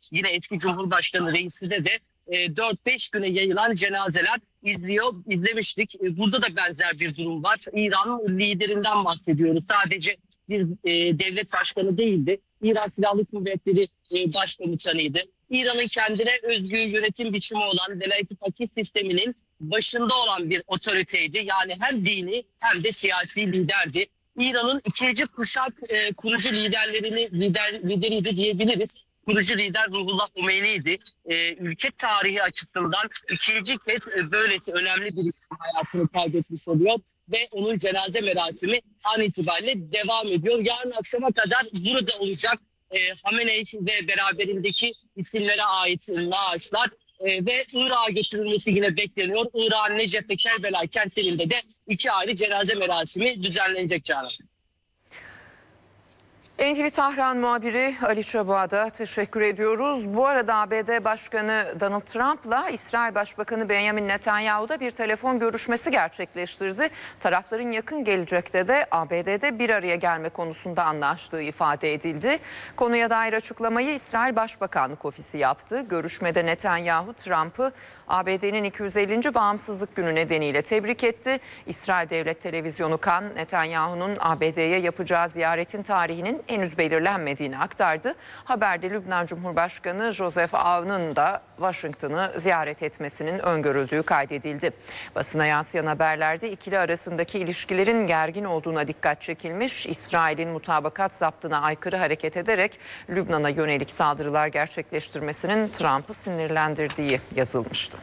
yine eski Cumhurbaşkanı reisinde de 4-5 güne yayılan cenazeler izlemiştik. Burada da benzer bir durum var. İran liderinden bahsediyoruz. Sadece bir devlet başkanı değildi. İran Silahlı Kuvvetleri Başkomutanıydı. İran'ın kendine özgü yönetim biçimi olan velayet-i fakih sisteminin başında olan bir otoriteydi. Yani hem dini hem de siyasi liderdi. İran'ın ikinci kuşak kurucu lideriydi diyebiliriz. Kurucu lider Ruhullah Hümeyni'ydi. Ülke tarihi açısından ikinci kez böylesi önemli bir isim hayatını kaybetmiş oluyor. Ve onun cenaze merasimi an itibariyle devam ediyor. Yarın akşama kadar burada olacak Hamenei ve beraberindeki isimlere ait naaşlar ve Irak'a götürülmesi yine bekleniyor. Irak'ın Necef ve Kerbela kentlerinde de 2 ayrı cenaze merasimi düzenlenecek Canan. NTV Tahran muhabiri Ali Çabuğa da teşekkür ediyoruz. Bu arada ABD Başkanı Donald Trump'la İsrail Başbakanı Benjamin Netanyahu da bir telefon görüşmesi gerçekleştirdi. Tarafların yakın gelecekte de ABD'de bir araya gelme konusunda anlaştığı ifade edildi. Konuya dair açıklamayı İsrail Başbakanlık Ofisi yaptı. Görüşmede Netanyahu Trump'ı ABD'nin 250. bağımsızlık günü nedeniyle tebrik etti. İsrail Devlet Televizyonu Kan, Netanyahu'nun ABD'ye yapacağı ziyaretin tarihinin henüz belirlenmediğini aktardı. Haberde Lübnan Cumhurbaşkanı Joseph Aoun'un da Washington'ı ziyaret etmesinin öngörüldüğü kaydedildi. Basına yansıyan haberlerde ikili arasındaki ilişkilerin gergin olduğuna dikkat çekilmiş. İsrail'in mutabakat zaptına aykırı hareket ederek Lübnan'a yönelik saldırılar gerçekleştirmesinin Trump'ı sinirlendirdiği yazılmıştı.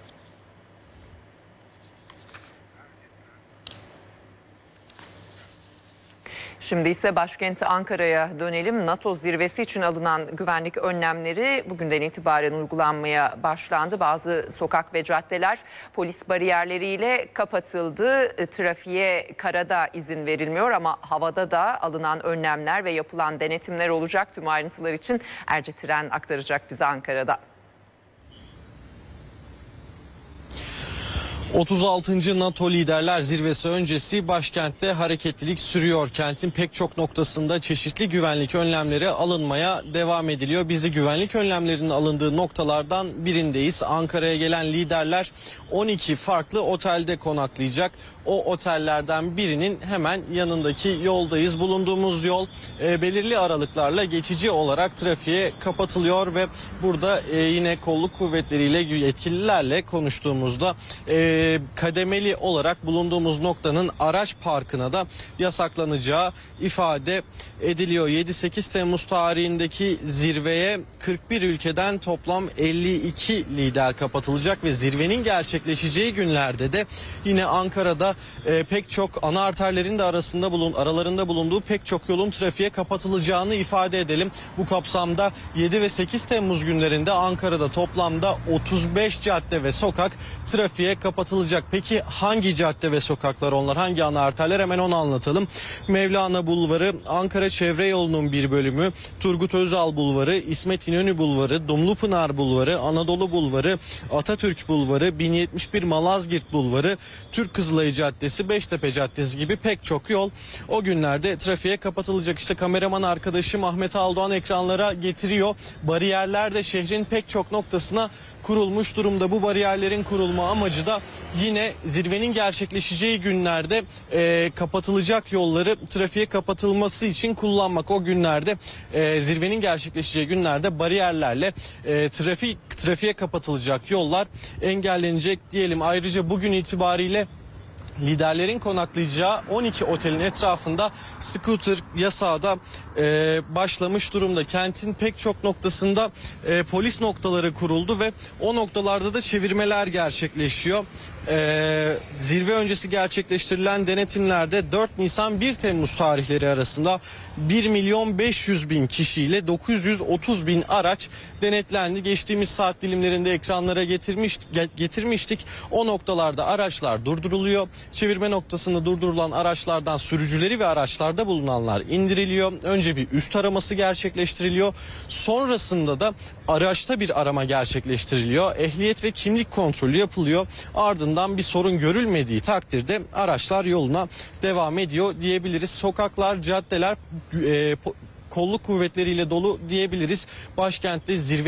Şimdi ise başkenti Ankara'ya dönelim. NATO zirvesi için alınan güvenlik önlemleri bugünden itibaren uygulanmaya başlandı. Bazı sokak ve caddeler polis bariyerleriyle kapatıldı. Trafiğe karada izin verilmiyor ama havada da alınan önlemler ve yapılan denetimler olacak. Tüm ayrıntılar için Erce Tren aktaracak bize Ankara'da. 36. NATO Liderler Zirvesi öncesi başkentte hareketlilik sürüyor. Kentin pek çok noktasında çeşitli güvenlik önlemleri alınmaya devam ediliyor. Biz de güvenlik önlemlerinin alındığı noktalardan birindeyiz. Ankara'ya gelen liderler 12 farklı otelde konaklayacak. O otellerden birinin hemen yanındaki yoldayız. Bulunduğumuz yol belirli aralıklarla geçici olarak trafiğe kapatılıyor ve burada yine kolluk kuvvetleriyle yetkililerle konuştuğumuzda kademeli olarak bulunduğumuz noktanın araç parkına da yasaklanacağı ifade ediliyor. 7-8 Temmuz tarihindeki zirveye 41 ülkeden toplam 52 lider kapatılacak ve zirvenin gerçekleşeceği günlerde de yine Ankara'da pek çok ana arterlerin de aralarında bulunduğu pek çok yolun trafiğe kapatılacağını ifade edelim. Bu kapsamda 7 ve 8 Temmuz günlerinde Ankara'da toplamda 35 cadde ve sokak trafiğe kapatılacak. Peki hangi cadde ve sokaklar onlar? Hangi ana arterler? Hemen onu anlatalım. Mevlana Bulvarı, Ankara Çevre Yolu'nun bir bölümü, Turgut Özal Bulvarı, İsmet İnönü Bulvarı, Dumlupınar Bulvarı, Anadolu Bulvarı, Atatürk Bulvarı, 1071 Malazgirt Bulvarı, Türk Kızılayı Caddesi, Beştepe Caddesi gibi pek çok yol o günlerde trafiğe kapatılacak. İşte kameraman arkadaşım Ahmet Aldoğan ekranlara getiriyor. Bariyerler de şehrin pek çok noktasına kurulmuş durumda. Bu bariyerlerin kurulma amacı da yine zirvenin gerçekleşeceği günlerde kapatılacak yolları trafiğe kapatılması için kullanmak. O günlerde zirvenin gerçekleşeceği günlerde bariyerlerle trafiğe kapatılacak yollar engellenecek diyelim. Ayrıca bugün itibariyle liderlerin konaklayacağı 12 otelin etrafında scooter yasağı da başlamış durumda. Kentin pek çok noktasında polis noktaları kuruldu ve o noktalarda da çevirmeler gerçekleşiyor. Zirve öncesi gerçekleştirilen denetimlerde 4 Nisan 1 Temmuz tarihleri arasında 1.500.000 kişiyle 930.000 araç denetlendi. Geçtiğimiz saat dilimlerinde ekranlara getirmiştik. O noktalarda araçlar durduruluyor. Çevirme noktasında durdurulan araçlardan sürücüleri ve araçlarda bulunanlar indiriliyor. Önce bir üst araması gerçekleştiriliyor. Sonrasında da araçta bir arama gerçekleştiriliyor. Ehliyet ve kimlik kontrolü yapılıyor. Ardından bir sorun görülmediği takdirde araçlar yoluna devam ediyor diyebiliriz. Sokaklar, caddeler kolluk kuvvetleriyle dolu diyebiliriz. Başkentte zirve